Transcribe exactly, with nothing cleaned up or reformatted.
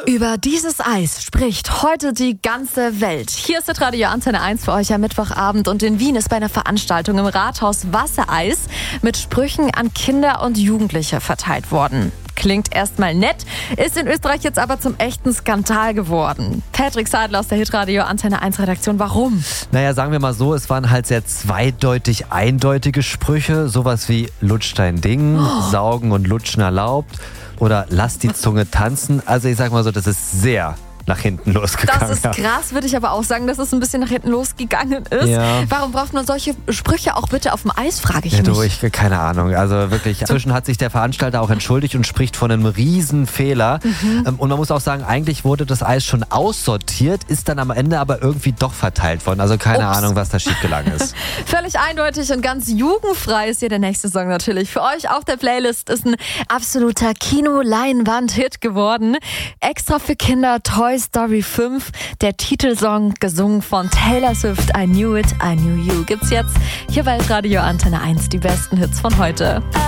Über dieses Eis spricht heute die ganze Welt. Hier ist das Radio Antenne eins für euch am Mittwochabend und in Wien ist bei einer Veranstaltung im Rathaus Wassereis mit Sprüchen an Kinder und Jugendliche verteilt worden. Klingt erstmal nett, ist in Österreich jetzt aber zum echten Skandal geworden. Patrick Seidler aus der Hitradio Antenne eins Redaktion, warum? Naja, sagen wir mal so, es waren halt sehr zweideutig eindeutige Sprüche. Sowas wie lutsch dein Ding, oh. Saugen und Lutschen erlaubt oder lass die Zunge tanzen. Also ich sag mal so, das ist sehr nach hinten losgegangen. Das ist krass, würde ich aber auch sagen, dass es ein bisschen nach hinten losgegangen ist. Ja. Warum braucht man solche Sprüche auch bitte auf dem Eis, frage ich ja, mich. Du, ich, keine Ahnung. Also wirklich, inzwischen hat sich der Veranstalter auch entschuldigt und spricht von einem Riesenfehler. Mhm. Und man muss auch sagen, eigentlich wurde das Eis schon aussortiert, ist dann am Ende aber irgendwie doch verteilt worden. Also keine Ups. Ahnung, was da schiefgegangen ist. Völlig eindeutig und ganz jugendfrei ist hier der nächste Song natürlich. Für euch auf der Playlist ist ein absoluter Kino-Leinwand-Hit geworden. Extra für Kinder Toy Story fünf, der Titelsong gesungen von Taylor Swift, I Knew It, I Knew You. Gibt's jetzt hier bei Radio Antenne eins die besten Hits von heute.